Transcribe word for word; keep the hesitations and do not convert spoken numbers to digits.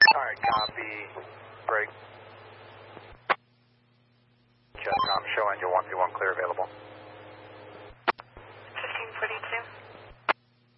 Alright, copy. Break. Jetcom, show engine one two one clear available. fifteen forty-two.